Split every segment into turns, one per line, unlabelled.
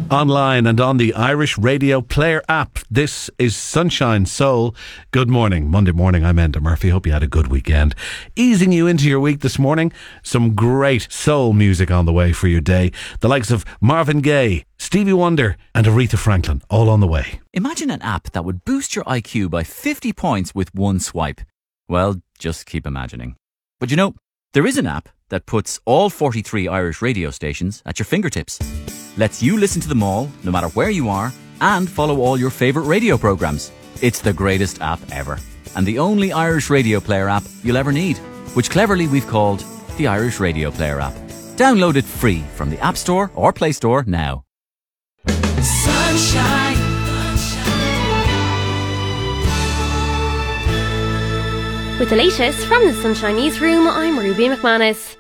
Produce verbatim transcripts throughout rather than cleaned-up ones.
Online and on the Irish Radio Player app. This is Sunshine Soul. Good morning. Monday morning, I'm Enda Murphy. Hope you had a good weekend. Easing you into your week this morning, some great soul music on the way for your day. The likes of Marvin Gaye, Stevie Wonder and Aretha Franklin, all on the way.
Imagine an app that would boost your I Q by fifty points with one swipe. Well, just keep imagining. But you know, there is an app that puts all forty-three Irish radio stations at your fingertips. Lets you listen to them all, no matter where you are, and follow all your favourite radio programmes. It's the greatest app ever, and the only Irish Radio Player app you'll ever need, which cleverly we've called the Irish Radio Player app. Download it free from the App Store or Play Store now.
Sunshine.
With the latest from the Sunshine Newsroom, I'm Ruby McManus.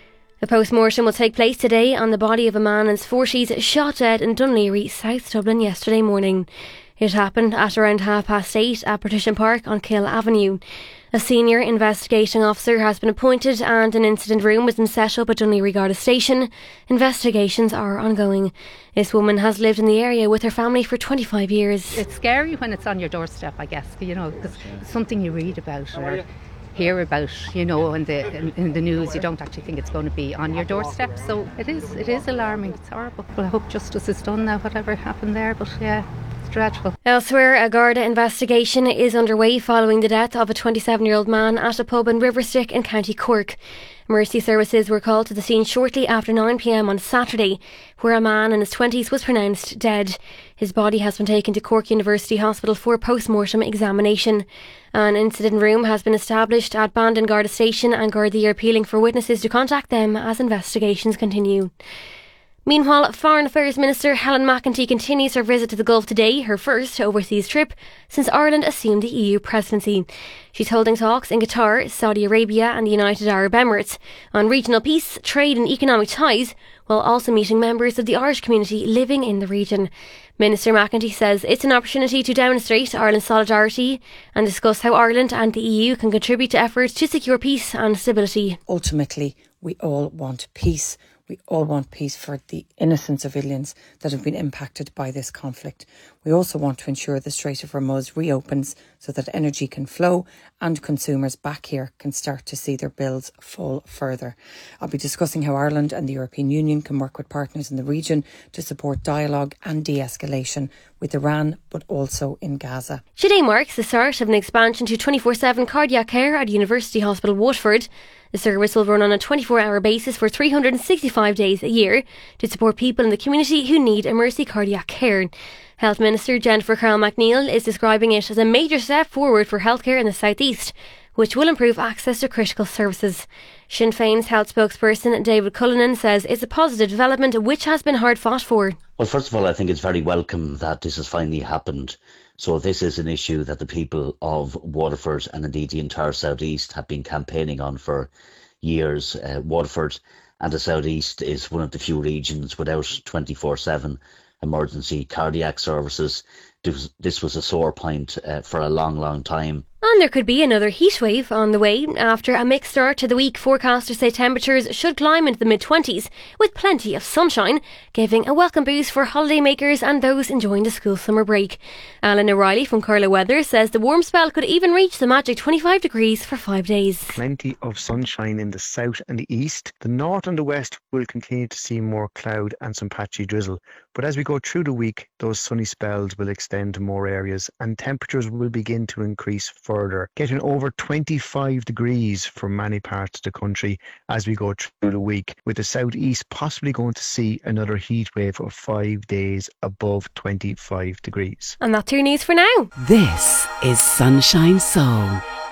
A post-mortem will take place today on the body of a man in his forties shot dead in Dunleary, South Dublin yesterday morning. It happened at around half past eight at Partition Park on Kill Avenue. A senior investigating officer has been appointed and an incident room has been set up at Dunleary Garda Station. Investigations are ongoing. This woman has lived in the area with her family for twenty-five years.
It's scary when it's on your doorstep, I guess, you know, because it's something you read about or hear about, you know, in the in, in the news. You don't actually think it's going to be on your doorstep, so it is it is alarming. It's horrible. Well, I hope justice is done now, whatever happened there, but yeah, it's dreadful.
Elsewhere, a Garda investigation is underway following the death of a twenty-seven-year-old man at a pub in Riverstick in County Cork. Emergency services were called to the scene shortly after nine p.m. on Saturday, where a man in his twenties was pronounced dead. His body has been taken to Cork University Hospital for post-mortem examination. An incident room has been established at Bandon Garda Station and Gardaí are appealing for witnesses to contact them as investigations continue. Meanwhile, Foreign Affairs Minister Helen McEntee continues her visit to the Gulf today, her first overseas trip since Ireland assumed the E U presidency. She's holding talks in Qatar, Saudi Arabia and the United Arab Emirates on regional peace, trade and economic ties, while also meeting members of the Irish community living in the region. Minister McEntee says it's an opportunity to demonstrate Ireland's solidarity and discuss how Ireland and the E U can contribute to efforts to secure peace and stability.
Ultimately, we all want peace. We all want peace for the innocent civilians that have been impacted by this conflict. We also want to ensure the Strait of Hormuz reopens so that energy can flow and consumers back here can start to see their bills fall further. I'll be discussing how Ireland and the European Union can work with partners in the region to support dialogue and de-escalation with Iran, but also in Gaza.
Today marks the start of an expansion to twenty-four seven cardiac care at University Hospital Waterford. The service will run on a twenty-four hour basis for three hundred sixty-five days a year to support people in the community who need emergency cardiac care. Health Minister Jennifer Carroll MacNeill is describing it as a major step forward for healthcare in the South East, which will improve access to critical services. Sinn Féin's health spokesperson David Cullinan says it's a positive development which has been hard fought for.
Well, first of all, I think it's very welcome that this has finally happened. So this is an issue that the people of Waterford and indeed the entire South East have been campaigning on for years. Uh, Waterford and the South East is one of the few regions without twenty-four seven emergency cardiac services. This, this was a sore point uh, for a long, long time.
And there could be another heatwave on the way. After a mixed start to the week, forecasters say temperatures should climb into the mid-twenties with plenty of sunshine, giving a welcome boost for holidaymakers and those enjoying the school summer break. Alan O'Reilly from Carlow Weather says the warm spell could even reach the magic twenty-five degrees for five days.
Plenty of sunshine in the south and the east. The north and the west will continue to see more cloud and some patchy drizzle. But as we go through the week, those sunny spells will extend to more areas and temperatures will begin to increase further, getting over twenty-five degrees for many parts of the country as we go through the week, with the southeast possibly going to see another heat wave of five days above twenty-five degrees.
And that's your news for now.
This is Sunshine Soul.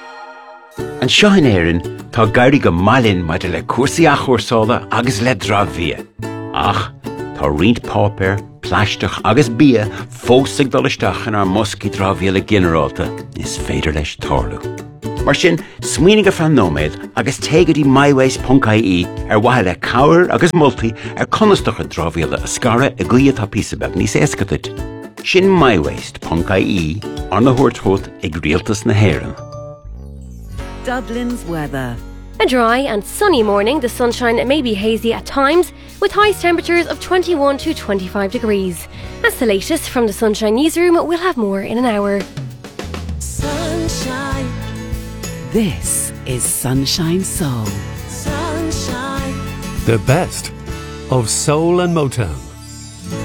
An seoin éireann tá gairí go mailinn maide le cuasaí a chóirsála agus le drámhbhia. Ach, tá riant páipéir, pláisteach agus bia fósaigh dolisteach in ar moscaí drámhbhia le ginearálta is féidir leis tarlú. Mar sin, smaoinigh a Fannóméid agus téigeadí myways dot I E ar waithe le cabhair agus multaí ar conastacha drámhbhia a scara a gcuiad tá písabeh níos éascaid. Sin myways dot I E ar na huairteocht ag rialtas na hÉireann.
Dublin's weather.
A dry and sunny morning, the sunshine may be hazy at times, with highest temperatures of twenty-one to twenty-five degrees. That's the latest from the Sunshine Newsroom. We'll have more in an hour.
Sunshine. This is Sunshine Soul. Sunshine.
The best of soul and Motown.